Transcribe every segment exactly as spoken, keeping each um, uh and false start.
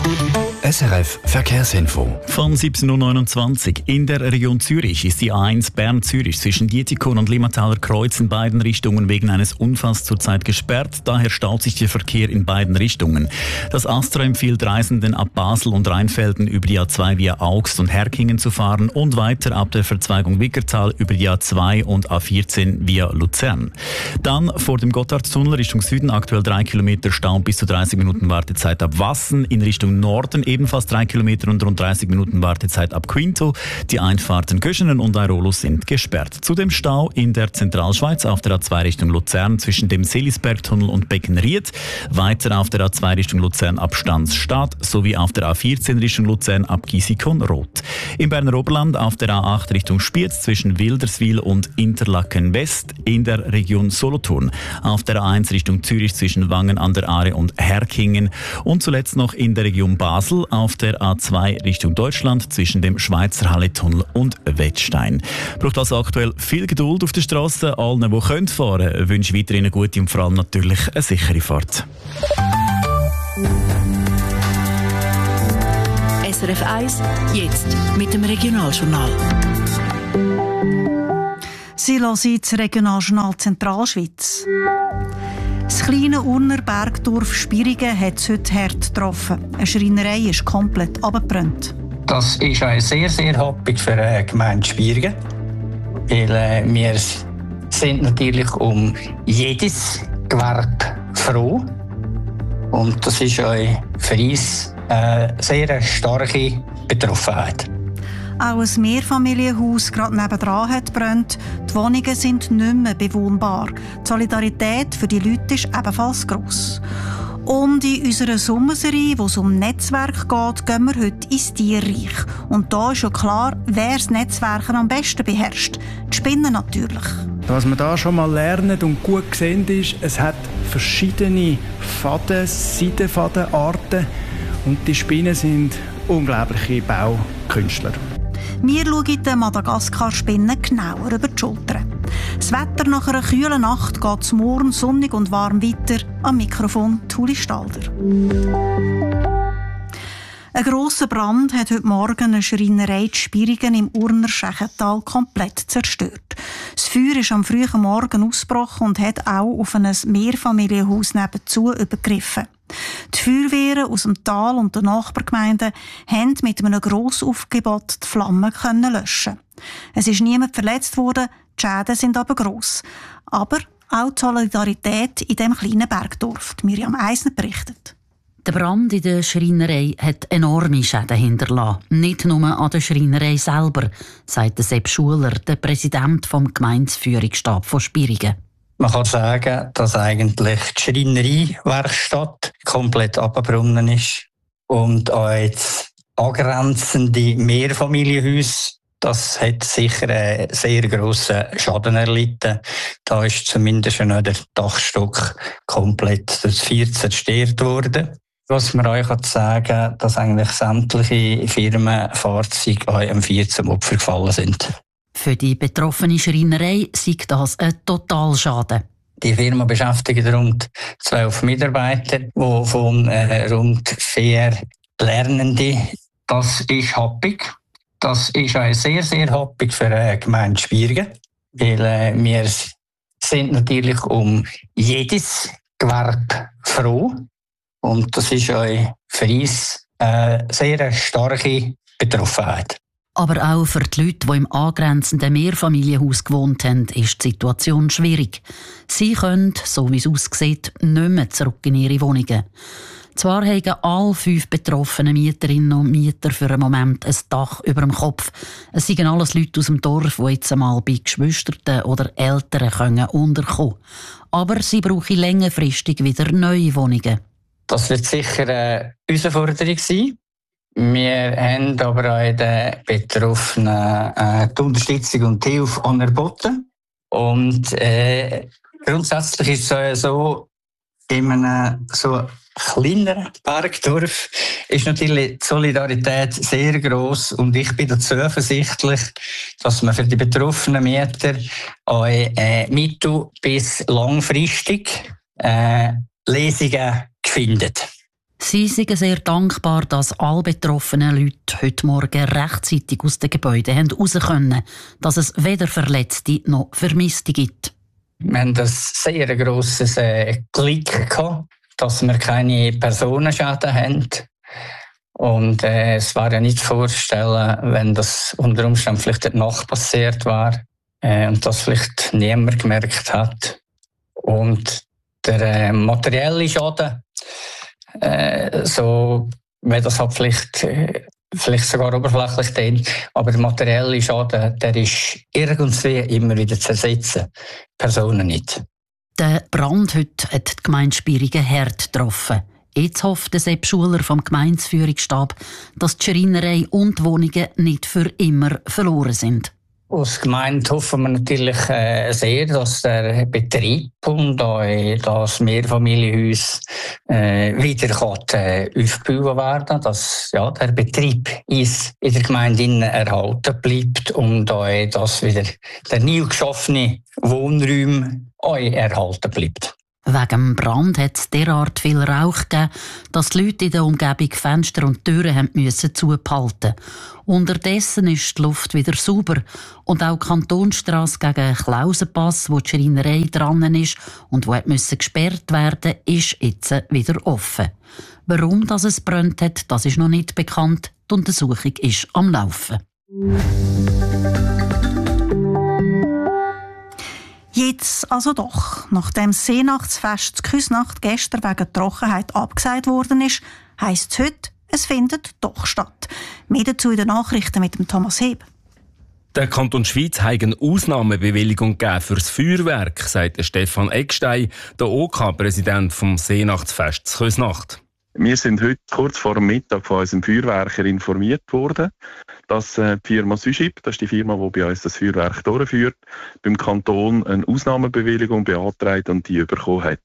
S R F Verkehrsinfo. Von siebzehn Uhr neunundzwanzig. In der Region Zürich ist die A eins Bern-Zürich zwischen Dietikon und Limmataler Kreuz in beiden Richtungen wegen eines Unfalls zurzeit gesperrt. Daher staut sich der Verkehr in beiden Richtungen. Das Astra empfiehlt Reisenden ab Basel und Rheinfelden über die A zwei via Augst und Herkingen zu fahren und weiter ab der Verzweigung Wickertal über die A zwei und A vierzehn via Luzern. Dann vor dem Gotthardtunnel Richtung Süden aktuell drei Kilometer Stau und bis zu dreißig Minuten Wartezeit ab Wassen. In Richtung Norden ebenfalls drei Kilometer und rund dreißig Minuten Wartezeit ab Quinto. Die Einfahrten Göschenen und Airolo sind gesperrt. Zudem Stau in der Zentralschweiz auf der A zwei Richtung Luzern zwischen dem Selisbergtunnel und Beckenried. Weiter auf der A zwei Richtung Luzern ab Stanzstadt sowie auf der A vierzehn Richtung Luzern ab Gisikon-Rot. Im Berner Oberland auf der A acht Richtung Spiez zwischen Wilderswil und Interlaken West. In der Region Solothurn auf der A eins Richtung Zürich zwischen Wangen an der Aare und Herkingen. Und zuletzt noch in der Region Basel auf der A zwei Richtung Deutschland zwischen dem Schweizer Halletunnel und Wettstein. Braucht also aktuell viel Geduld auf der Straße. Allen, die können fahren, wünsche ich weiterhin eine gute und vor allem natürlich eine sichere Fahrt. S R F eins, jetzt mit dem Regionaljournal. Sie hören das Regionaljournal Zentralschweiz. Das kleine Urner Bergdorf Spierigen hat es heute hart getroffen. Eine Schreinerei ist komplett abgebrannt. Das ist auch sehr, sehr happig für die Gemeinde Spierigen. Weil äh, wir sind natürlich um jedes Gewerbe froh. Und das ist auch für uns eine sehr starke Betroffenheit. Auch ein Mehrfamilienhaus gerade nebendran hat gebrannt. Die Wohnungen sind nicht mehr bewohnbar. Die Solidarität für die Leute ist ebenfalls gross. Und in unserer Sommerserie, wo es um Netzwerk geht, gehen wir heute ins Tierreich. Und da ist schon klar, wer das Netzwerk am besten beherrscht. Die Spinnen natürlich. Was man da schon mal lernt und gut gesehen ist, es hat verschiedene Faden, Seidenfadenarten und die Spinnen sind unglaubliche Baukünstler. Wir schauen den Madagaskar-Spinnen genauer über die Schulter. Das Wetter nach einer kühlen Nacht geht morgen sonnig und warm weiter. Am Mikrofon Tuli Stalder. Ein grosser Brand hat heute Morgen eine Schreinerei in Spierigen im Urner Schächental komplett zerstört. Das Feuer ist am frühen Morgen ausgebrochen und hat auch auf ein Mehrfamilienhaus nebenzu übergriffen. Die Feuerwehren aus dem Tal und den Nachbargemeinden haben mit einem Grossaufgebot die Flammen löschen. Es ist niemand verletzt worden, die Schäden sind aber gross. Aber auch die Solidarität in diesem kleinen Bergdorf. Miriam Eisner berichtet. Der Brand in der Schreinerei hat enorme Schäden hinterlassen. Nicht nur an der Schreinerei selber, sagt Sepp Schuler, der Präsident vom Gemeindeführungsstab von Spierigen. Man kann sagen, dass eigentlich die Schreinereiwerkstatt komplett abgebrannt ist. Und auch das angrenzende Mehrfamilienhaus, das hat sicher einen sehr grossen Schaden erlitten. Da ist zumindest schon der Dachstock komplett durch Feuer zerstört worden. Was man euch sagen kann, dass eigentlich sämtliche Firmenfahrzeuge auch am Feuer zum Opfer gefallen sind. Für die betroffene Schreinerei sei das ein Totalschaden. Die Firma beschäftigt rund zwölf Mitarbeiter, die von äh, rund vier Lernenden. Das ist happig. Das ist auch sehr, sehr happig für die Gemeinde Spierigen. Weil äh, wir sind natürlich um jedes Gewerbe froh. Und das ist auch für uns eine sehr starke Betroffenheit. Aber auch für die Leute, die im angrenzenden Mehrfamilienhaus gewohnt haben, ist die Situation schwierig. Sie können, so wie es aussieht, nicht mehr zurück in ihre Wohnungen. Zwar haben alle fünf betroffenen Mieterinnen und Mieter für einen Moment ein Dach über dem Kopf. Es sind alles Leute aus dem Dorf, die jetzt einmal bei Geschwistern oder Eltern können unterkommen. Aber sie brauchen längerfristig wieder neue Wohnungen. Das wird sicher eine Herausforderung sein. Wir haben aber auch den Betroffenen äh, die Unterstützung und die Hilfe anerboten. Und äh, grundsätzlich ist es so, in einem so kleineren Bergdorf ist natürlich die Solidarität sehr gross. Und ich bin dazu zuversichtlich, dass man für die betroffenen Mieter auch äh, mittel- bis langfristig äh, Lesungen findet. Sie sind sehr dankbar, dass alle betroffenen Leute heute Morgen rechtzeitig aus den Gebäuden raus können, dass es weder Verletzte noch Vermisste gibt. Wir hatten ein sehr grosses äh, Glück gehabt, dass wir keine Personenschäden haben. Und äh, es war ja nicht zu vorstellen, wenn das unter Umständen vielleicht in der Nacht passiert war äh, und das vielleicht niemand gemerkt hat. Und der äh, materielle Schaden, äh, so, wenn das halt vielleicht, äh, vielleicht sogar oberflächlich dient, aber der materielle Schaden, der ist irgendwie immer wieder zu ersetzen. Personen nicht. Der Brand heute hat die Gemeinde Spierigen hart getroffen. Jetzt hofft der Sepp Schuler vom Gemeindeführungsstab, dass die Schreinerei und die Wohnungen nicht für immer verloren sind. Als Gemeinde hoffen wir natürlich äh, sehr, dass der Betrieb und auch das Mehrfamilienhaus äh, wieder kann, äh, aufgebaut werden kann, dass ja, der Betrieb ist in der Gemeinde erhalten bleibt und auch, dass wieder der neu geschaffene Wohnraum auch erhalten bleibt. Wegen dem Brand hat es derart viel Rauch gegeben, dass die Leute in der Umgebung Fenster und Türen haben müssen zubehalten. Unterdessen ist die Luft wieder sauber und auch die Kantonsstrasse gegen Klausenpass, wo die Schreinerei dran ist und wo musste gesperrt werden, ist jetzt wieder offen. Warum das es brennt hat, das ist noch nicht bekannt. Die Untersuchung ist am Laufen. Jetzt also doch. Nachdem das Seenachtsfest Küsnacht gestern wegen Trockenheit abgesagt worden ist, heisst es heute, es findet doch statt. Mehr dazu in den Nachrichten mit dem Thomas Heb. Der Kanton Schwyz hat eine Ausnahmebewilligung gegeben für das Feuerwerk, sagt Stefan Eckstein, der O K-Präsident vom Seenachtsfest Küsnacht. Wir sind heute kurz vor dem Mittag von unserem Feuerwerker informiert worden, dass die Firma Süschib, das ist die Firma, die bei uns das Feuerwerk durchführt, beim Kanton eine Ausnahmebewilligung beantragt und die bekommen hat.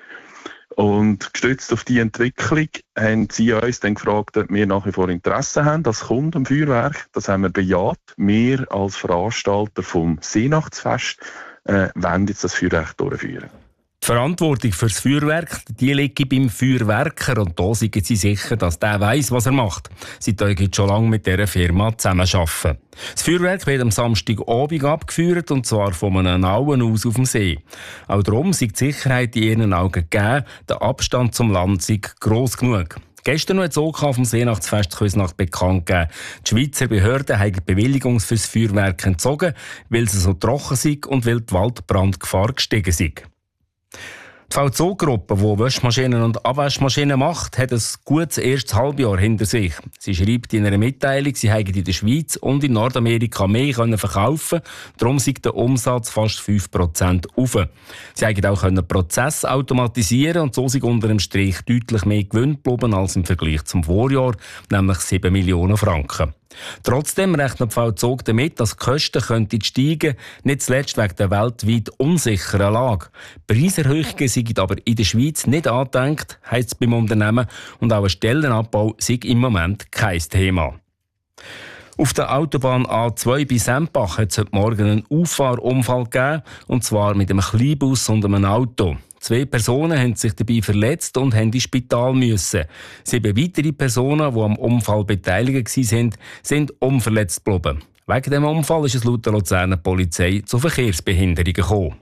Und gestützt auf die Entwicklung haben sie uns dann gefragt, ob wir nach wie vor Interesse haben als Kunden am Feuerwerk. Das haben wir bejaht. Wir als Veranstalter vom Seenachtsfest äh, wollen jetzt das Feuerwerk durchführen. Die Verantwortung für das Feuerwerk die liegt beim Feuerwerker und da sind sie sicher, dass der weiss, was er macht. Sie dürfen schon lange mit dieser Firma zusammenarbeiten. Das Feuerwerk wird am Samstagabend abgeführt und zwar von einem Auen aus auf dem See. Auch darum ist die Sicherheit in ihren Augen gegeben, der Abstand zum Land sei gross genug. Gestern hat das O K vom Seenachtsfest Küsnacht bekannt gegeben. Die Schweizer Behörden haben die Bewilligung für das Feuerwerk entzogen, weil es so trocken sei und weil die Waldbrandgefahr gestiegen sei. Die V Z O-Gruppe, die Waschmaschinen und Abwaschmaschinen macht, hat ein gutes erstes Halbjahr hinter sich. Sie schreibt in einer Mitteilung, sie hätten in der Schweiz und in Nordamerika mehr verkaufen können. Darum sei der Umsatz fast fünf Prozent auf. Sie hätten auch Prozesse automatisieren und so sei unter dem Strich deutlich mehr Gewinn geblieben als im Vergleich zum Vorjahr, nämlich sieben Millionen Franken. Trotzdem rechnet die V Z O G damit, dass die Kosten könnten steigen, nicht zuletzt wegen der weltweit unsicheren Lage. Preiserhöhungen sind aber in der Schweiz nicht angedenkt, heisst es beim Unternehmen, und auch ein Stellenabbau sei im Moment kein Thema. Auf der Autobahn A zwei bei Sempach hat es heute Morgen einen Auffahrunfall gegeben, und zwar mit einem Kleinbus und einem Auto. Zwei Personen haben sich dabei verletzt und mussten ins Spital müssen. Sieben weitere Personen, die am Unfall beteiligt waren, sind unverletzt geblieben. Wegen dem Unfall ist es laut der Luzerner Polizei zu Verkehrsbehinderungen gekommen.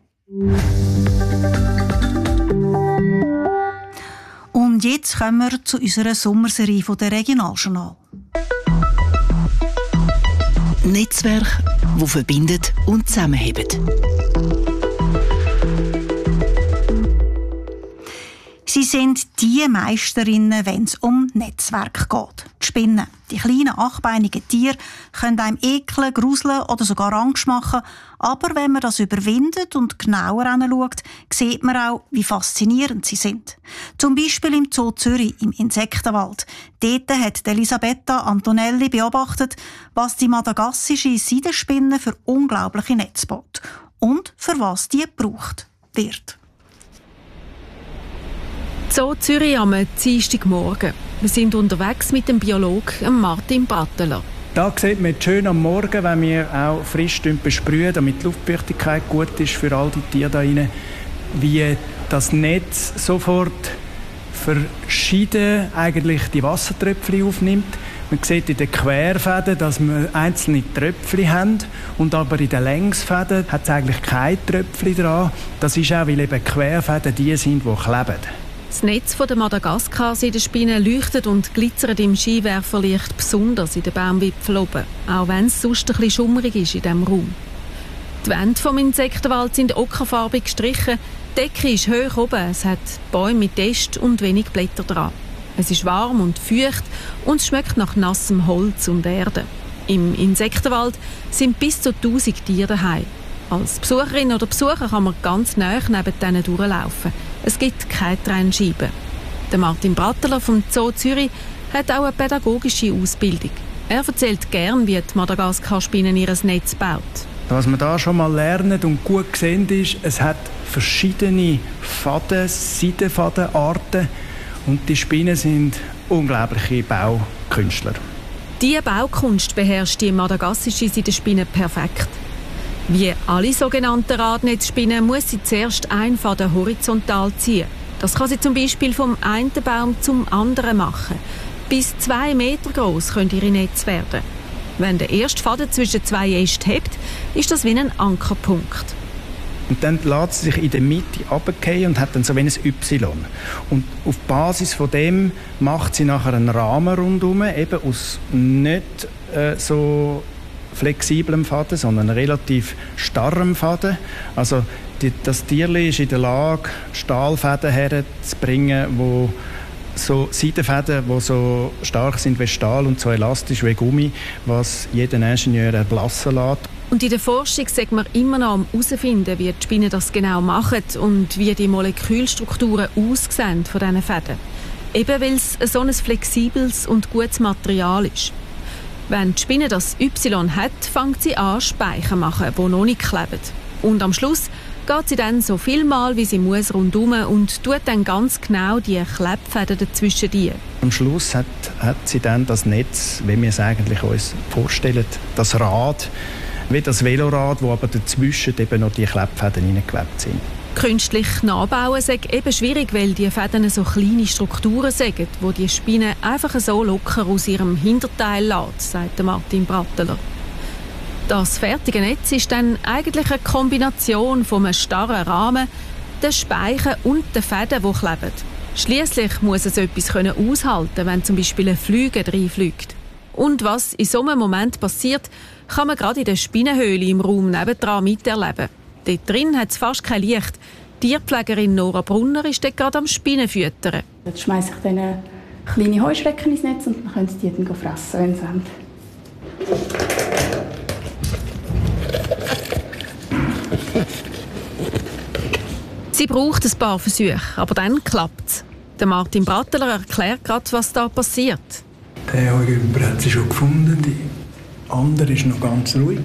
Und jetzt kommen wir zu unserer Sommerserie von der Regionaljournal. Netzwerk, das verbindet und zusammenhält. Sie sind die Meisterinnen, wenn es um Netzwerk geht. Die Spinnen, die kleinen achtbeinigen Tiere, können einem ekeln, gruseln oder sogar Angst machen. Aber wenn man das überwindet und genauer hinschaut, sieht man auch, wie faszinierend sie sind. Zum Beispiel im Zoo Zürich, im Insektenwald. Dort hat Elisabetta Antonelli beobachtet, was die madagassische Seidenspinne für unglaubliche Netze baut und für was die gebraucht wird. Zoo Zürich am Dienstagmorgen. Wir sind unterwegs mit dem Biologen Martin Batteler. Da sieht man schön am Morgen, wenn wir auch frisch besprühen, damit die Luftfeuchtigkeit gut ist für all die Tiere da rein, wie das Netz sofort verschieden eigentlich die Wassertröpfchen aufnimmt. Man sieht in den Querfäden, dass wir einzelne Tröpfchen haben, und aber in den Längsfäden hat es eigentlich keine Tröpfchen dran. Das ist auch, weil eben Querfäden die sind, die kleben. Das Netz der Madagaskar-Seidenspinne leuchtet und glitzert im Scheinwerferlicht besonders in den Baumwipfeln oben, auch wenn es sonst ein bisschen schummrig ist in diesem Raum. Die Wände vom Insektenwald sind ockerfarbig gestrichen, die Decke ist hoch oben, es hat Bäume mit Ästen und wenig Blätter dran. Es ist warm und feucht und es schmeckt nach nassem Holz und Erde. Im Insektenwald sind bis zu tausend Tiere daheim. Als Besucherin oder Besucher kann man ganz nahe neben denen durchlaufen. Es gibt keine Trennscheiben. Der Martin Bratteler vom Zoo Zürich hat auch eine pädagogische Ausbildung. Er erzählt gern, wie die Madagaskar-Spinne ihr Netz baut. Was man da schon mal lernt und gut sehen ist, es hat verschiedene Faden, Seidenfadenarten, und die Spinnen sind unglaubliche Baukünstler. Diese Baukunst beherrscht die madagassische Seidenspinne perfekt. Wie alle sogenannten Radnetzspinnen muss sie zuerst einen Faden horizontal ziehen. Das kann sie zum Beispiel vom einen Baum zum anderen machen. Bis zwei Meter groß können ihre Netze werden. Wenn der erste Faden zwischen zwei Ästen hebt, ist das wie ein Ankerpunkt. Und dann lässt sie sich in der Mitte runterfallen und hat dann so wie ein Y. Und auf Basis von dem macht sie nachher einen Rahmen rundherum, eben aus nicht äh, so flexiblem Faden, sondern relativ starrem Faden. Also die, das Tierli ist in der Lage, Stahlfäden herzubringen, wo so Seidenfäden, die so stark sind wie Stahl und so elastisch wie Gummi, was jeden Ingenieur erblassen lässt. Und in der Forschung sagt man immer noch am herausfinden, wie die Spinnen das genau machen und wie die Molekülstrukturen aussehen von diesen Fäden. Eben weil es so ein flexibles und gutes Material ist. Wenn die Spinne das Y hat, fängt sie an, Speichen zu machen, die noch nicht kleben. Und am Schluss geht sie dann so viel Mal, wie sie muss, rundherum und tut dann ganz genau die Klebfäden dazwischen die. Am Schluss hat, hat sie dann das Netz, wie wir es eigentlich uns vorstellen, das Rad, wie das Velorad, wo aber dazwischen eben noch die Klebfäden hineingeklebt sind. Künstlich nachbauen sei eben schwierig, weil die Fäden so kleine Strukturen sind, wo die Spinne einfach so locker aus ihrem Hinterteil lässt, sagt Martin Bratteler. Das fertige Netz ist dann eigentlich eine Kombination von einem starren Rahmen, den Speichen und den Fäden, die kleben. Schliesslich muss es etwas aushalten, wenn zum Beispiel ein Flüge reinfliegt. Und was in so einem Moment passiert, kann man gerade in der Spinnenhöhle im Raum nebendran miterleben. Dort drin hat es fast kein Licht. Die Tierpflegerin Nora Brunner ist dort gerade am Spinnen füttern. Jetzt schmeiße ich dann kleine Heuschrecken ins Netz und dann können sie die dann fressen, wenn sie wollen. Sie braucht ein paar Versuche, aber dann klappt es. Der Martin Bratteler erklärt gerade, was da passiert. Der Heugümper hat sie schon gefunden, die andere ist noch ganz ruhig.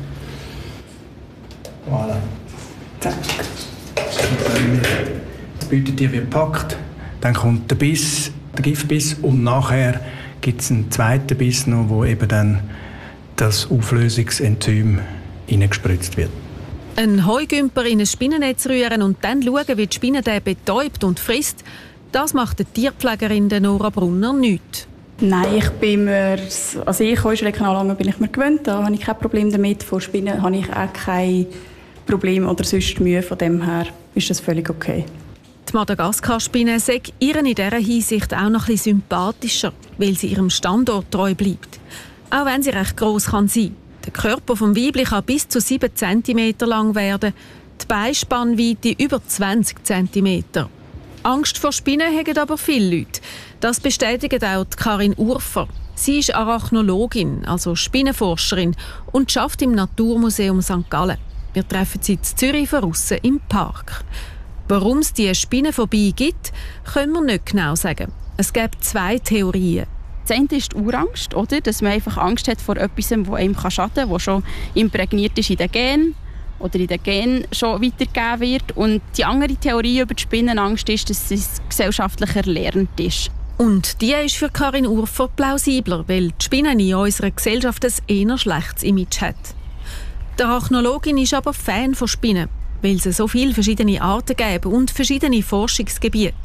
Voilà. Zack. Und wenn das Beutetier wird gepackt, dann kommt der Biss, der Giftbiss, und nachher gibt es einen zweiten Biss noch, wo eben dann das Auflösungsenzym hineingespritzt wird. Ein Heugümper in ein Spinnennetz rühren und dann schauen, wie die Spinne den betäubt und frisst, das macht die Tierpflegerin Nora Brunner nicht. Nein, ich bin mir, also ich Heuschrecken anlangen bin ich mir gewöhnt, da habe ich kein Problem damit. Vor Spinnen habe ich auch kein Problem oder sonst Mühe, von dem her ist das völlig okay. Die Madagaskar-Spinne sei ihr in dieser Hinsicht auch noch ein bisschen sympathischer, weil sie ihrem Standort treu bleibt. Auch wenn sie recht gross kann sein. Der Körper vom Weibchen kann bis zu sieben Zentimeter lang werden, die Beinspannweite über zwanzig Zentimeter. Angst vor Spinnen haben aber viele Leute. Das bestätigt auch Karin Urfer. Sie ist Arachnologin, also Spinnenforscherin, und arbeitet im Naturmuseum Sankt Gallen. Wir treffen sie in Zürich draussen im Park. Warum es diese Spinnenphobie gibt, können wir nicht genau sagen. Es gibt zwei Theorien. Das eine ist die Urangst, oder? Dass man einfach Angst hat vor etwas, das einem schaden kann, das schon imprägniert ist in den Genen oder in den Genen schon weitergegeben wird. Und die andere Theorie über die Spinnenangst ist, dass es gesellschaftlich erlernt ist. Und die ist für Karin Urfer plausibler, weil die Spinne in unserer Gesellschaft ein eher schlechtes Image hat. Die Arachnologin ist aber Fan von Spinnen, weil es so viele verschiedene Arten gibt und verschiedene Forschungsgebiete.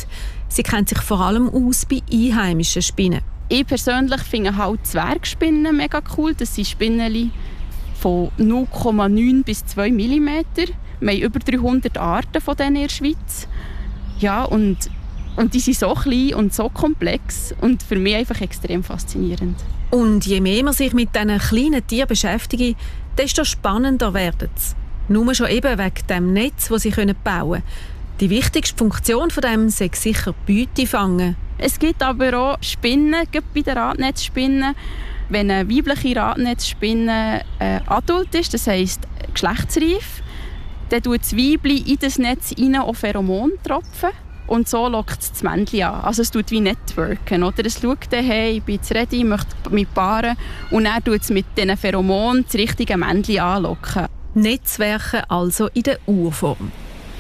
Sie kennt sich vor allem aus bei einheimischen Spinnen. Ich persönlich finde halt Zwergspinnen mega cool. Das sind Spinnen von null Komma neun bis zwei Millimeter. Wir haben über dreihundert Arten von denen in der Schweiz. Ja, und, und die sind so klein und so komplex und für mich einfach extrem faszinierend. Und je mehr man sich mit diesen kleinen Tieren beschäftigt, desto spannender wird es. Nur schon eben wegen dem Netz, das sie bauen können. Die wichtigste Funktion von dem ist sicher Beute fangen. Es gibt aber auch Spinnen, gerade bei den Radnetzspinnen. Wenn eine weibliche Radnetzspinne äh, adult ist, das heisst geschlechtsreif, dann tut das Weibli in das Netz rein auch Pheromon tropfen und so lockt es das Männchen an. Also es tut wie Networken. Oder? Es schaut dann, hey, ich bin jetzt ready, ich möchte mich paaren und dann tut es mit diesen Pheromonen das richtige Männchen anlocken. Netzwerke also in der Urform.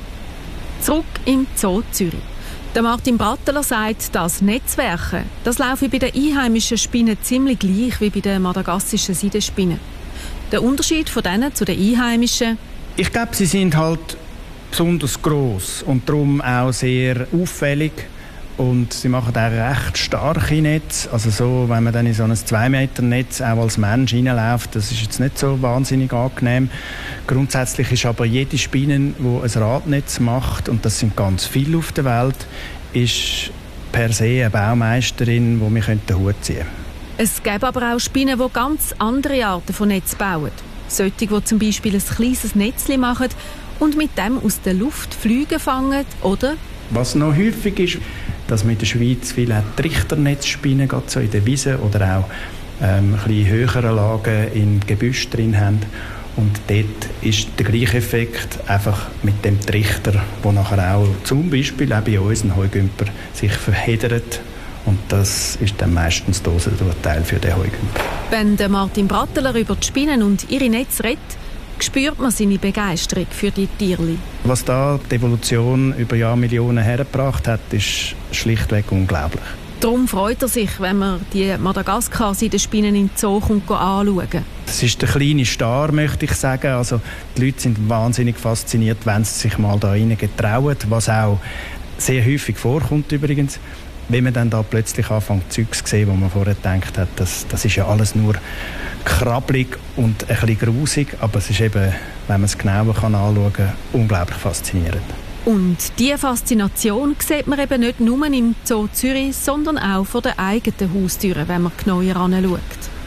Zurück im Zoo Zürich. Der Martin Bratteler sagt, dass Netzwerke, das laufe bei den einheimischen Spinnen ziemlich gleich wie bei den madagassischen Seidenspinnen. Der Unterschied von denen zu den einheimischen? Ich glaube, sie sind halt besonders gross und darum auch sehr auffällig. Und sie machen auch recht starke Netze. Also so, wenn man dann in so ein zwei Meter Netz auch als Mensch reinläuft, das ist jetzt nicht so wahnsinnig angenehm. Grundsätzlich ist aber jede Spinne, die ein Radnetz macht, und das sind ganz viele auf der Welt, ist per se eine Baumeisterin, die wir den Hut ziehen können. Es gibt aber auch Spinnen, die ganz andere Arten von Netz bauen. Solche, die zum Beispiel ein kleines Netzchen machen und mit dem aus der Luft Flüge fangen, oder? Was noch häufig ist, dass wir in der Schweiz viele Trichternetzspinnen gerade so in der Wiese oder auch ähm, ein bisschen höhere Lagen im Gebüsch drin haben. Und dort ist der gleiche Effekt, einfach mit dem Trichter, der nachher auch zum Beispiel auch bei unseren Heugümper sich verheddert. Und das ist dann meistens der Dosenurteil für den Heugümper. Wenn der Martin Bratteler über die Spinnen und ihre Netze redet, spürt man seine Begeisterung für die Tierli. Was da die Evolution über Jahrmillionen hergebracht hat, ist schlichtweg unglaublich. Darum freut er sich, wenn man die Madagaskar-Seidenspinnen in den Zoo kommt, anschauen. Das ist der kleine Star, möchte ich sagen. Also, die Leute sind wahnsinnig fasziniert, wenn sie sich mal da rein getrauen, was auch sehr häufig vorkommt übrigens. Wenn man dann da plötzlich anfängt, Zeugs zu sehen, wo man vorher gedacht hat, das, das ist ja alles nur krabbelig und ein bisschen grusig, aber es ist eben, wenn man es genauer kann anschauen kann, unglaublich faszinierend. Und diese Faszination sieht man eben nicht nur im Zoo Zürich, sondern auch vor den eigenen Haustüren, wenn man genauer hinschaut.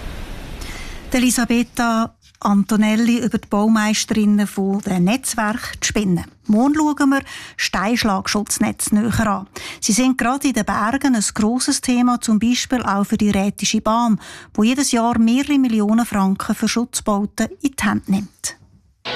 Elisabetta Antonelli über die Baumeisterinnen von den Netzwerk die Spinnen. Morgen schauen wir Steinschlagschutznetz näher an. Sie sind gerade in den Bergen ein grosses Thema, zum Beispiel auch für die Rätische Bahn, die jedes Jahr mehrere Millionen Franken für Schutzbauten in die Hand nimmt.